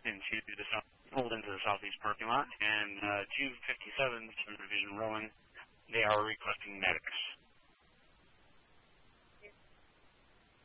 pulled into the southeast parking lot, and 257 Center Division Rowan, they are requesting medics.